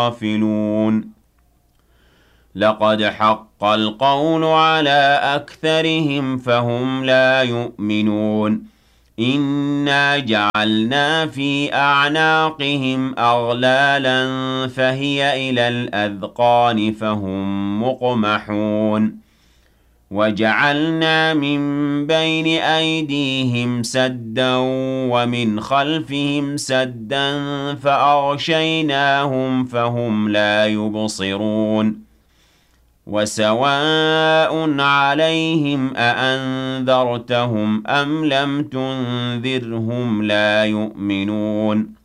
غافلون لقد حق القول على أكثرهم فهم لا يؤمنون إنا جعلنا في أعناقهم أغلالا فهي إلى الأذقان فهم مقمحون وجعلنا من بين أيديهم سدا ومن خلفهم سدا فأغشيناهم فهم لا يبصرون وسواء عليهم أأنذرتهم أم لم تنذرهم لا يؤمنون